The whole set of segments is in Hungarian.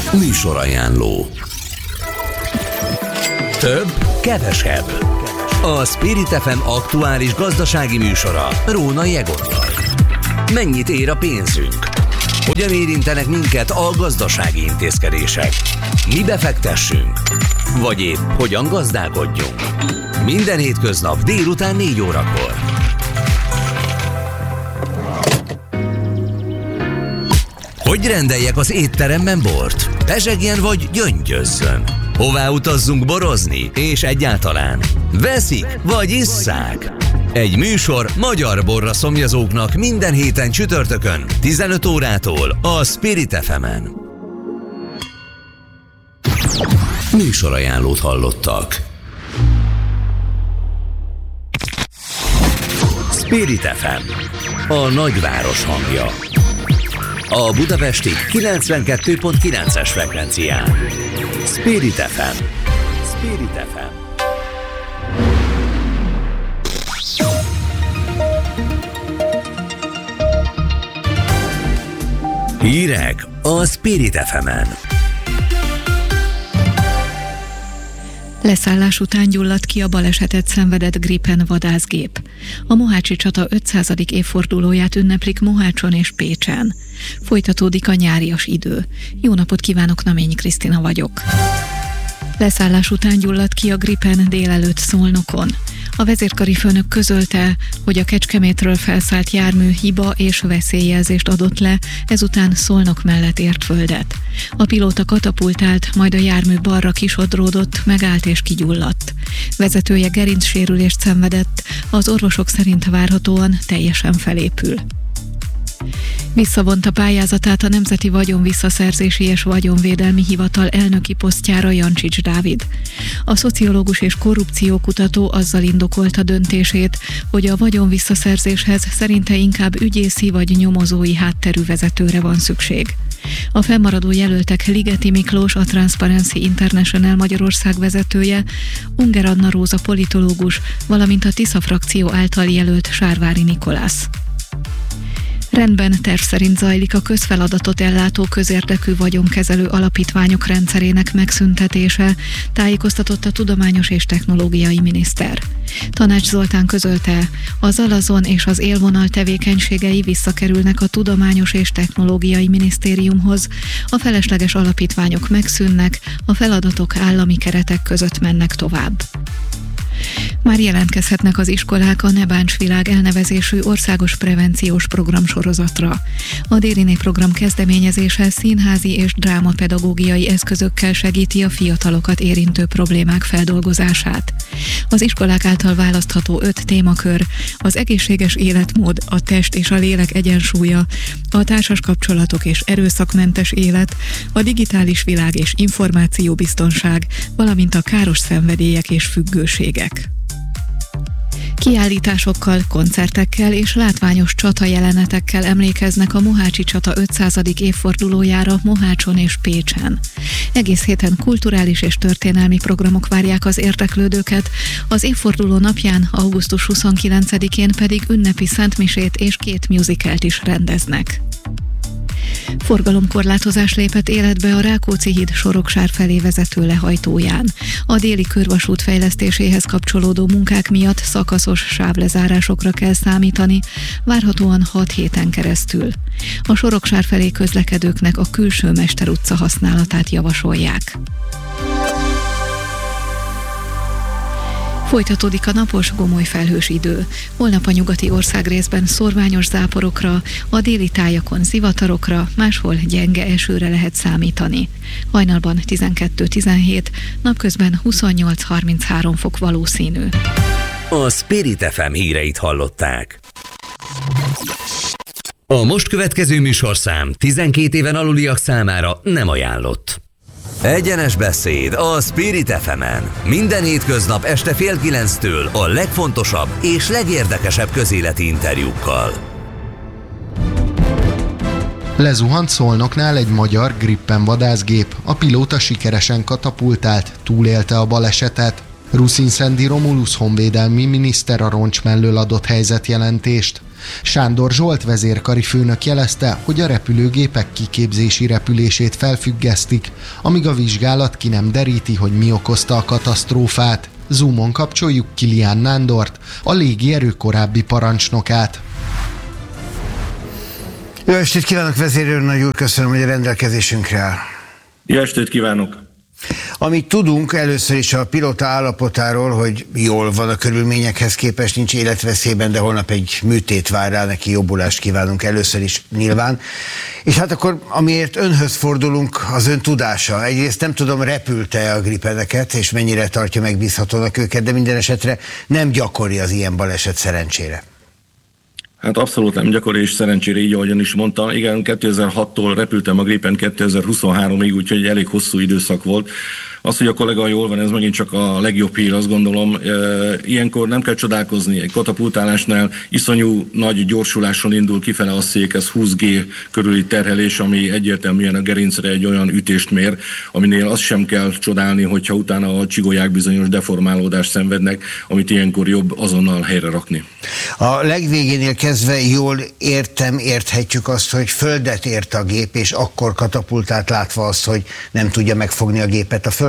Műsorajánló. Több, kevesebb. A Spirit FM aktuális gazdasági műsora Rónai Egottal. Mennyit ér a pénzünk? Hogyan érintenek minket a gazdasági intézkedések? Mi befektessünk? Vagy épp hogyan gazdálkodjunk? Minden hétköznap délután 4 órakor. Hogy rendeljek az étteremben bort? Pezsegjen vagy gyöngyözzön? Hová utazzunk borozni? És egyáltalán veszik vagy isszák? Egy műsor magyar borra szomjazóknak minden héten csütörtökön 15 órától a Spirit FM-en. Műsorajánlót hallottak. Spirit FM, a nagyváros hangja. A budapesti 92.9-es frekvencián. Spirit FM. Spirit FM. Hírek a Spirit FM-en. Leszállás után gyulladt ki a balesetet szenvedett Gripen vadászgép. A mohácsi csata 500. évfordulóját ünneplik Mohácson és Pécsen. Folytatódik a nyárias idő. Jó napot kívánok, Naményi Krisztina vagyok. Leszállás után gyulladt ki a Gripen délelőtt Szolnokon. A vezérkari főnök közölte, hogy a Kecskemétről felszállt jármű hiba és veszélyjelzést adott le, ezután Szolnok mellett ért földet. A pilóta katapultált, majd a jármű balra kisodródott, megállt és kigyulladt. Vezetője gerincsérülést szenvedett, az orvosok szerint várhatóan teljesen felépül. Visszavonta pályázatát a Nemzeti Vagyonvisszaszerzési és Vagyonvédelmi Hivatal elnöki posztjára Jancsics Dávid. A szociológus és korrupciókutató azzal indokolta döntését, hogy a vagyonvisszaszerzéshez szerinte inkább ügyészi vagy nyomozói hátterű vezetőre van szükség. A fennmaradó jelöltek Ligeti Miklós, a Transparency International Magyarország vezetője, Unger Anna Róza politológus, valamint a Tisza frakció által jelölt Sárvári Nikolász. Rendben, terv szerint zajlik a közfeladatot ellátó közérdekű vagyonkezelő alapítványok rendszerének megszüntetése, tájékoztatott a Tudományos és Technológiai Miniszter. Tanács Zoltán közölte, a Zalazon és az élvonal tevékenységei visszakerülnek a Tudományos és Technológiai Minisztériumhoz, a felesleges alapítványok megszűnnek, a feladatok állami keretek között mennek tovább. Már jelentkezhetnek az iskolák a Ne Bánts Világ elnevezésű országos prevenciós programsorozatra. A Dériné program kezdeményezése színházi és drámapedagógiai eszközökkel segíti a fiatalokat érintő problémák feldolgozását. Az iskolák által választható 5 témakör: az egészséges életmód, a test és a lélek egyensúlya, a társas kapcsolatok és erőszakmentes élet, a digitális világ és információbiztonság, valamint a káros szenvedélyek és függőségek. Kiállításokkal, koncertekkel és látványos csatajelenetekkel emlékeznek a mohácsi csata 500. évfordulójára Mohácson és Pécsen. Egész héten kulturális és történelmi programok várják az érdeklődőket, az évforduló napján, augusztus 29-én pedig ünnepi szentmisét és 2 musicalt is rendeznek. Forgalomkorlátozás lépett életbe a Rákóczi híd Soroksár felé vezető lehajtóján. A déli körvasút fejlesztéséhez kapcsolódó munkák miatt szakaszos sávlezárásokra kell számítani, várhatóan 6 héten keresztül. A Soroksár felé közlekedőknek a külső Mester utca használatát javasolják. Folytatódik a napos, gomoly felhős idő. Holnap a nyugati országrészben szórványos záporokra, a déli tájakon zivatarokra, máshol gyenge esőre lehet számítani. Hajnalban 12-17, napközben 28-33 fok valószínű. A Spirit FM híreit hallották. A most következő műsorszám 12 éven aluliak számára nem ajánlott. Egyenes beszéd a Spirit FM-en. Minden hétköznap este 8:30-től a legfontosabb és legérdekesebb közéleti interjúkkal. Lezuhant Szolnoknál egy magyar Gripen vadászgép. A pilóta sikeresen katapultált, túlélte a balesetet. Ruszin Szendi Romulusz honvédelmi miniszter a roncs mellől adott helyzetjelentést. Sándor Zsolt vezérkari főnök jelezte, hogy a repülőgépek kiképzési repülését felfüggesztik, amíg a vizsgálat ki nem deríti, hogy mi okozta a katasztrófát. Zoomon kapcsoljuk Kilián Nándort, a légierő korábbi parancsnokát. Jó estét kívánok, vezérőrnagy úr, köszönöm, hogy a rendelkezésünkre áll. Jó estét kívánok! Amit tudunk először is a pilóta állapotáról, hogy jól van a körülményekhez képest, nincs életveszélyben, de holnap egy műtét vár rá, neki jobbulást kívánunk először is nyilván. És hát akkor, amiért önhöz fordulunk, az ön tudása. Egyrészt nem tudom, repülte a Gripeneket, és mennyire tartja megbízhatónak őket, de minden esetre nem gyakori az ilyen baleset szerencsére. Hát abszolút nem gyakori, és szerencsére így, ahogyan is mondta. Igen, 2006-tól repültem a Gripen 2023-ig, úgyhogy elég hosszú időszak volt. Az, hogy a kollega jól van, ez megint csak a legjobb hír, azt gondolom. Ilyenkor nem kell csodálkozni. Egy katapultálásnál iszonyú nagy gyorsuláson indul kifele a szék, ez 20G körüli terhelés, ami egyértelműen a gerincre egy olyan ütést mér, aminél azt sem kell csodálni, hogyha utána a csigolyák bizonyos deformálódást szenvednek, amit ilyenkor jobb azonnal helyre rakni. A legvégénél kezdve jól érthetjük azt, hogy földet ért a gép, és akkor katapultált, látva azt, hogy nem tudja megfogni a gépet a földön?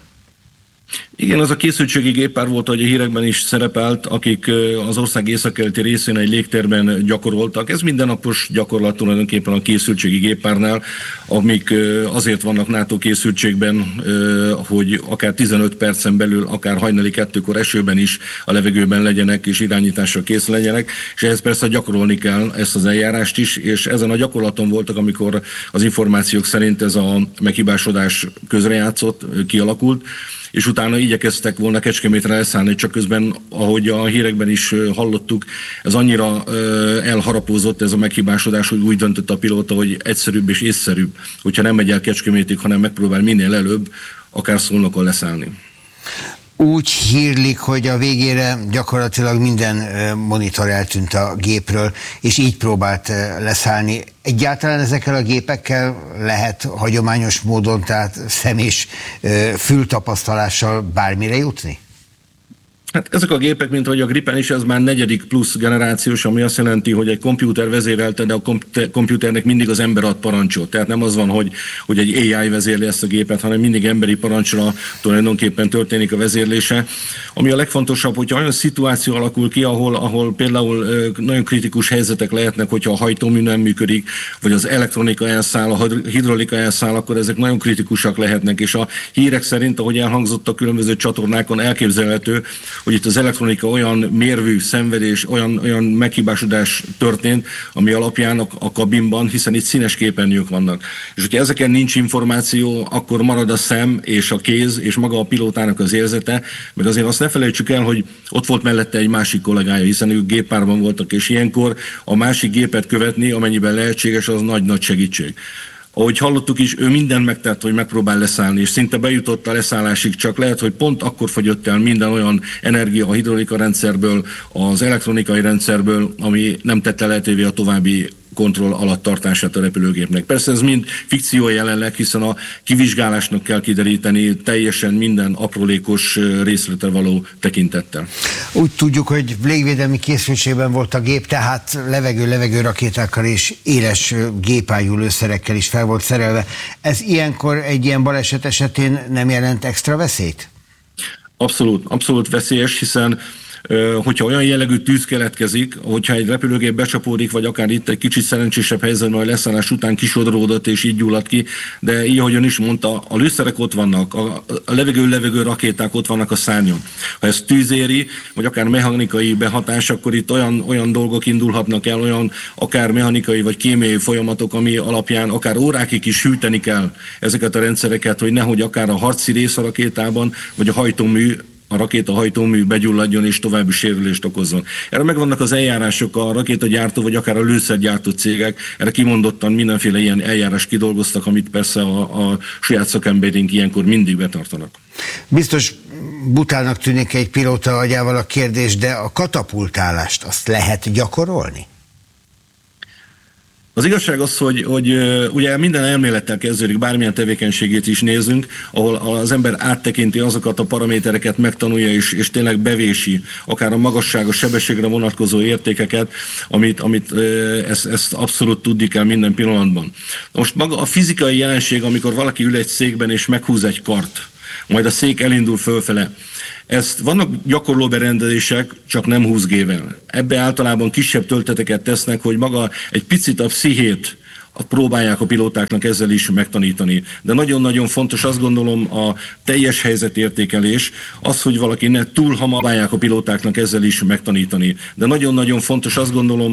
Igen, az a készültségi géppár volt, hogy a hírekben is szerepelt, akik az ország északkeleti részén egy légtérben gyakoroltak. Ez mindennapos gyakorlat tulajdonképpen a készültségi géppárnál, amik azért vannak NATO készültségben, hogy akár 15 percen belül, akár hajnali 2-kor esőben is a levegőben legyenek és irányításra kész legyenek, és ehhez persze gyakorolni kell ezt az eljárást is, és ezen a gyakorlaton voltak, amikor az információk szerint ez a meghibásodás közrejátszott, kialakult, és utána igyekeztek volna Kecskemétre leszállni, csak közben, ahogy a hírekben is hallottuk, ez annyira elharapózott ez a meghibásodás, hogy úgy döntött a pilóta, hogy egyszerűbb és észszerűbb, hogyha nem megy el Kecskemétig, hanem megpróbál minél előbb, akár Szolnokon leszállni. Úgy hírlik, hogy a végére gyakorlatilag minden monitor eltűnt a gépről, és így próbált leszállni. Egyáltalán ezekkel a gépekkel lehet hagyományos módon, tehát szem- és fültapasztalással bármire jutni? Hát ezek a gépek, mint hogy a Gripen is, ez már 4. plusz generációs, ami azt jelenti, hogy egy komputer vezérelte, de a komputernek mindig az ember ad parancsot. Tehát nem az van, hogy egy AI vezérli ezt a gépet, hanem mindig emberi parancsra tulajdonképpen történik a vezérlése. Ami a legfontosabb, hogyha olyan szituáció alakul ki, ahol például nagyon kritikus helyzetek lehetnek, hogyha a hajtómű nem működik, vagy az elektronika elszáll, a hidrolika elszáll, akkor ezek nagyon kritikusak lehetnek, és a hírek szerint, ahogy elhangzott a különböző csatornákon, elképzelhető, hogy itt az elektronika olyan mérvű szenvedés, olyan meghibásodás történt, ami alapján a kabinban, hiszen itt színes képernyők vannak. És hogyha ezeken nincs információ, akkor marad a szem és a kéz, és maga a pilótának az érzete, meg azért azt ne felejtsük el, hogy ott volt mellette egy másik kollégája, hiszen ők géppárban voltak, és ilyenkor a másik gépet követni, amennyiben lehetséges, az nagy-nagy segítség. Ahogy hallottuk is, ő mindent megtett, hogy megpróbál leszállni, és szinte bejutott a leszállásig, csak lehet, hogy pont akkor fogyott el minden olyan energia a hidrolika rendszerből, az elektronikai rendszerből, ami nem tette lehetővé a további kontroll alatt tartását a repülőgépnek. Persze ez mind fikció jelenleg, hiszen a kivizsgálásnak kell kideríteni teljesen minden aprólékos részletre való tekintettel. Úgy tudjuk, hogy légvédelmi készültségben volt a gép, tehát levegő rakétákkal és éles gépágyú lőszerekkel is fel volt szerelve. Ez ilyenkor egy ilyen baleset esetén nem jelent extra veszélyt? Abszolút veszélyes, hiszen hogyha olyan jellegű tűz keletkezik, hogyha egy repülőgép becsapódik, vagy akár itt egy kicsit szerencsésebb helyzetben, hogy leszállás után kisodródott és így gyulladt ki, de így, ahogyan is mondta, a lőszerek ott vannak, a levegő rakéták ott vannak a szárnyon. Ha ez tűz éri, vagy akár mechanikai behatás, akkor itt olyan dolgok indulhatnak el, olyan akár mechanikai vagy kémiai folyamatok, ami alapján akár órákig is hűteni kell ezeket a rendszereket, hogy nehogy akár a harci rész a rakétában, vagy a rakétahajtómű begyulladjon és további sérülést okozzon. Erre megvannak az eljárások, a rakétagyártó vagy akár a lőszergyártó cégek, erre kimondottan mindenféle ilyen eljárás kidolgoztak, amit persze a saját szakemberünk ilyenkor mindig betartanak. Biztos butának tűnik egy pilóta agyával a kérdés, de a katapultálást azt lehet gyakorolni? Az igazság az, hogy ugye minden elmélettel kezdődik, bármilyen tevékenységét is nézünk, ahol az ember áttekinti azokat a paramétereket, megtanulja és tényleg bevési, akár a magasság, a sebességre vonatkozó értékeket, amit ezt abszolút tudni kell minden pillanatban. Most maga a fizikai jelenség, amikor valaki ül egy székben és meghúz egy kart, majd a szék elindul fölfele. Vannak gyakorló berendezések, csak nem 20G-vel. Ebbe általában kisebb tölteteket tesznek, hogy maga egy picit a pszichét próbálják a pilótáknak ezzel is megtanítani. De nagyon-nagyon fontos, azt gondolom, a teljes helyzetértékelés, az, hogy valaki ne túl hamar próbálják a pilótáknak ezzel is megtanítani. De nagyon-nagyon fontos, azt gondolom,